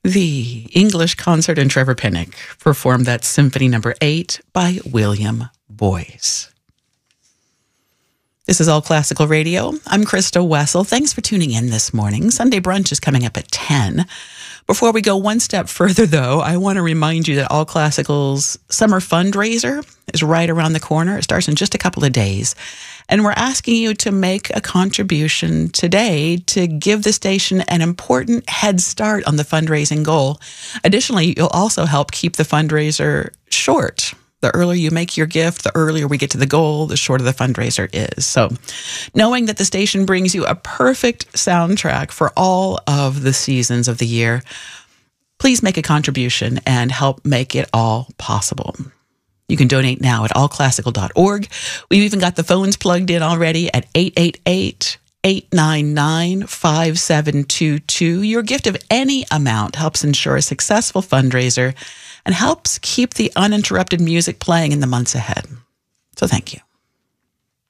The English Concert and Trevor Pinnock performed that Symphony No. 8 by William Boyce. This is All Classical Radio. I'm Krista Wessel. Thanks for tuning in this morning. Sunday brunch is coming up at 10. Before we go one step further, though, I want to remind you that All Classical's summer fundraiser is right around the corner. It starts in just a couple of days. And we're asking you to make a contribution today to give the station an important head start on the fundraising goal. Additionally, you'll also help keep the fundraiser short. The earlier you make your gift, the earlier we get to the goal, the shorter the fundraiser is. So knowing that the station brings you a perfect soundtrack for all of the seasons of the year, please make a contribution and help make it all possible. You can donate now at allclassical.org. We've even got the phones plugged in already at 888-899-5722. Your gift of any amount helps ensure a successful fundraiser and helps keep the uninterrupted music playing in the months ahead. So thank you.